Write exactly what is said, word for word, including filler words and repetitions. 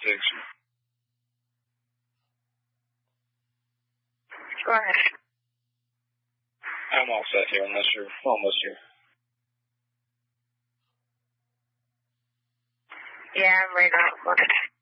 six. Go ahead. I'm all set here unless you're almost here. Yeah, I'm right now.